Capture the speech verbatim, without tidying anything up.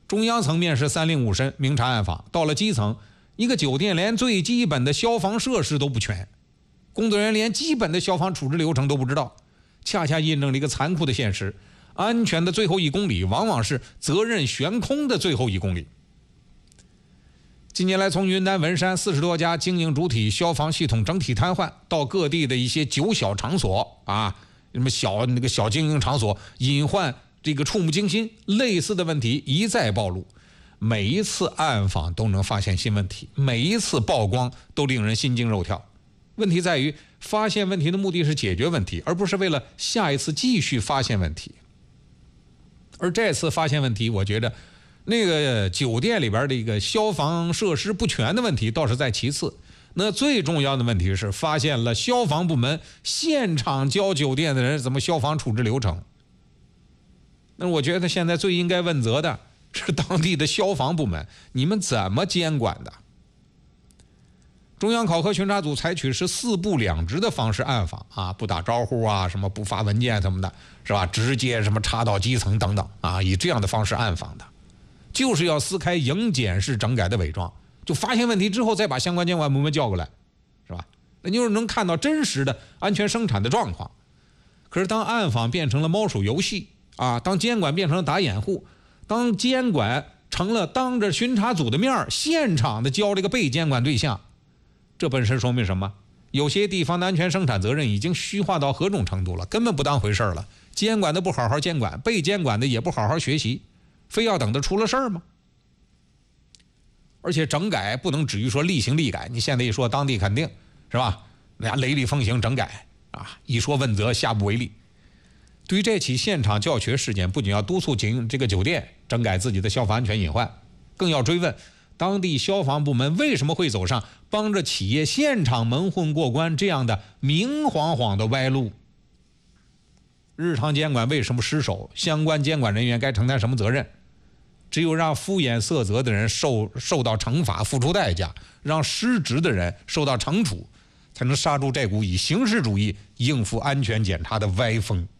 中央层面是三令五申明察暗访，到了基层，一个酒店连最基本的消防设施都不全，工作人员连基本的消防处置流程都不知道，恰恰印证了一个残酷的现实：安全的最后一公里，往往是责任悬空的最后一公里。近年来，从云南文山四十多家经营主体消防系统整体瘫痪，到各地的一些九小场所啊，什么小那个小经营场所隐患这个触目惊心，类似的问题一再暴露。每一次暗访都能发现新问题，每一次曝光都令人心惊肉跳。问题在于，发现问题的目的是解决问题，而不是为了下一次继续发现问题。而这次发现问题，我觉得那个酒店里边的一个消防设施不全的问题倒是在其次，那最重要的问题是发现了消防部门现场教酒店的人怎么消防处置流程。那我觉得现在最应该问责的是当地的消防部门，你们怎么监管的？中央考核巡查组采取是四部两直的方式暗访啊，不打招呼啊，什么不发文件什么的，是吧？直接什么查到基层等等啊，以这样的方式暗访的，就是要撕开营检式整改的伪装，就发现问题之后再把相关监管部门叫过来，是吧？那就是能看到真实的安全生产的状况。可是当暗访变成了猫鼠游戏啊，当监管变成了打掩护，当监管成了当着巡查组的面现场的教这个被监管对象，这本身说明什么？有些地方的安全生产责任已经虚化到何种程度了，根本不当回事了。监管的不好好监管，被监管的也不好好学习，非要等着出了事儿吗？而且整改不能止于说厉行厉改，你现在一说当地肯定是吧？那雷厉风行整改啊，一说问责下不为例。对于这起现场教学事件，不仅要督促经营这个酒店整改自己的消防安全隐患，更要追问当地消防部门为什么会走上帮着企业现场蒙混过关这样的明晃晃的歪路？日常监管为什么失守？相关监管人员该承担什么责任？只有让敷衍塞责的人受受到惩罚、付出代价，让失职的人受到惩处，才能刹住这股以形式主义应付安全检查的歪风。